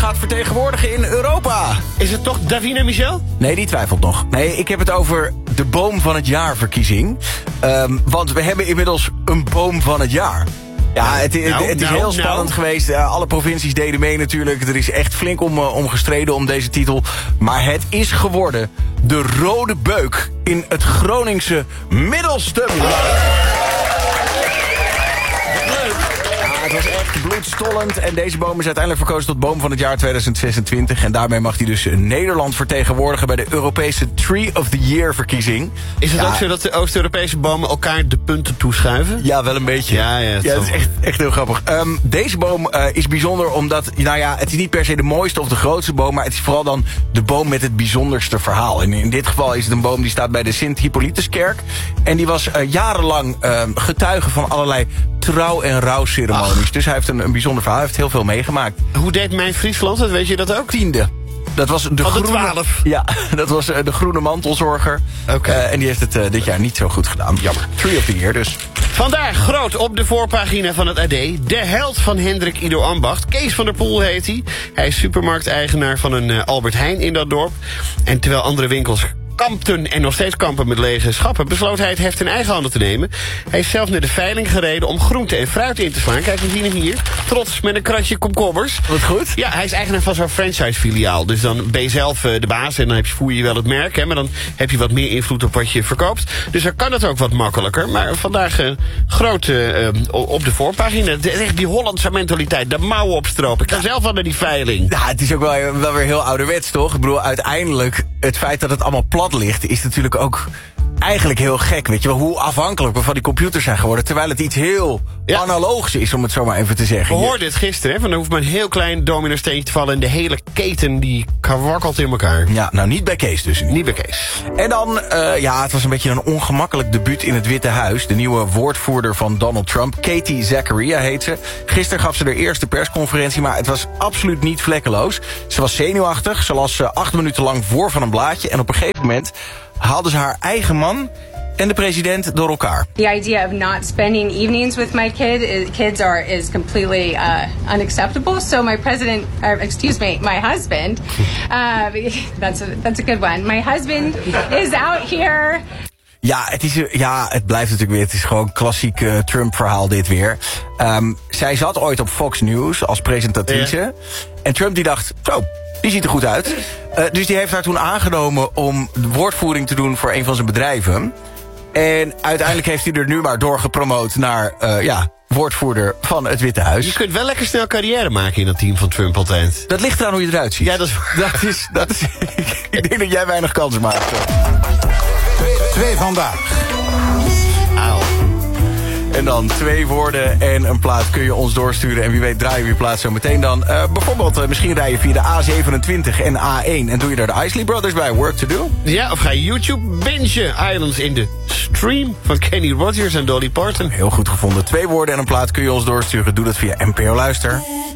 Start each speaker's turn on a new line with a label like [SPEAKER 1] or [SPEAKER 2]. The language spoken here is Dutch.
[SPEAKER 1] gaat vertegenwoordigen in Europa.
[SPEAKER 2] Is het toch Davina Michel?
[SPEAKER 1] Nee, die twijfelt nog. Nee, ik heb het over de boom van het jaar verkiezing. Want we hebben inmiddels een boom van het jaar. Ja, het is heel spannend geweest. Alle provincies deden mee natuurlijk. Er is echt flink om gestreden om deze titel. Maar het is geworden de rode beuk in het Groningse Middelstum. Het was echt bloedstollend en deze boom is uiteindelijk verkozen tot boom van het jaar 2026. En daarmee mag hij dus Nederland vertegenwoordigen bij de Europese Tree of the Year verkiezing.
[SPEAKER 2] Is het ook zo dat de Oost-Europese bomen elkaar de punten toeschuiven?
[SPEAKER 1] Ja, wel een beetje.
[SPEAKER 2] Ja, het
[SPEAKER 1] is echt heel grappig. Deze boom is bijzonder omdat, het is niet per se de mooiste of de grootste boom, maar het is vooral dan de boom met het bijzonderste verhaal. En in dit geval is het een boom die staat bij de Sint-Hippolytuskerk. En die was jarenlang getuige van allerlei trouw- en rouwceremonies. Dus hij heeft een bijzonder verhaal. Hij heeft heel veel meegemaakt.
[SPEAKER 2] Hoe deed mijn Friesland het? Weet je dat ook?
[SPEAKER 1] 10e. Dat was de groene...
[SPEAKER 2] 12.
[SPEAKER 1] Ja, dat was de groene mantelzorger.
[SPEAKER 2] Okay.
[SPEAKER 1] En die heeft het dit jaar niet zo goed gedaan. Jammer. Tree of the Year dus.
[SPEAKER 2] Vandaag groot op de voorpagina van het AD. De held van Hendrik Ido Ambacht. Kees van der Poel heet hij. Hij is supermarkteigenaar van een Albert Heijn in dat dorp. En terwijl andere winkels kampten en nog steeds kampen met lege schappen, besloot hij het heft in eigen handen te nemen. Hij is zelf naar de veiling gereden om groente en fruit in te slaan. Kijk, we zien hem hier. Trots met een kratje komkommers.
[SPEAKER 1] Wat goed.
[SPEAKER 2] Ja, hij is eigenaar van zo'n franchise-filiaal. Dus dan ben je zelf de baas en dan voer je wel het merk. Hè, maar dan heb je wat meer invloed op wat je verkoopt. Dus dan kan het ook wat makkelijker. Maar vandaag groot op de voorpagina. Echt die Hollandse mentaliteit. De mouwen opstropen. Ik ga zelf al naar die veiling.
[SPEAKER 1] Ja, het is ook wel weer heel ouderwets, toch? Ik bedoel, uiteindelijk, het feit dat het allemaal plat ligt, is natuurlijk ook eigenlijk heel gek, weet je wel, hoe afhankelijk we van die computers zijn geworden, terwijl het iets heel analoogs is, om het zo maar even te zeggen.
[SPEAKER 2] We hoorden het gisteren, hè, van er hoeft maar een heel klein dominosteentje te vallen en de hele keten die kwakkelt in elkaar.
[SPEAKER 1] Ja, nou niet bij Kees dus.
[SPEAKER 2] Niet bij Kees.
[SPEAKER 1] En dan, het was een beetje een ongemakkelijk debuut in het Witte Huis. De nieuwe woordvoerder van Donald Trump, Katie Zachariah heet ze. Gisteren gaf ze de eerste persconferentie, maar het was absoluut niet vlekkeloos. Ze was zenuwachtig, ze las 8 minuten lang voor van een blaadje en op een gegeven moment haalde ze haar eigen man en de president door elkaar.
[SPEAKER 3] The idea of not spending evenings with my kids is completely unacceptable. So my my husband, that's a good one. My husband is out here.
[SPEAKER 1] Ja, het blijft natuurlijk weer. Het is gewoon klassiek Trump-verhaal dit weer. Zij zat ooit op Fox News als presentatrice. Ja. En Trump die dacht, zo, die ziet er goed uit. Dus die heeft haar toen aangenomen om de woordvoering te doen voor een van zijn bedrijven. En uiteindelijk heeft hij er nu maar doorgepromoot naar woordvoerder van het Witte Huis.
[SPEAKER 2] Je kunt wel lekker snel carrière maken in dat team van Trump altijd.
[SPEAKER 1] Dat ligt eraan hoe je eruit ziet.
[SPEAKER 2] Ja, dat is
[SPEAKER 1] ik denk dat jij weinig kans maakt.
[SPEAKER 4] 2 vandaag.
[SPEAKER 1] Auw. En dan 2 woorden en een plaat kun je ons doorsturen. En wie weet draaien we je plaat zo meteen dan. Bijvoorbeeld, misschien rij je via de A27 en A1. En doe je daar de Isley Brothers bij, Work to Do.
[SPEAKER 2] Ja, of ga je YouTube bingen. Islands in the Stream van Kenny Rogers en Dolly Parton.
[SPEAKER 1] Heel goed gevonden. 2 woorden en een plaat kun je ons doorsturen. Doe dat via NPO Luister.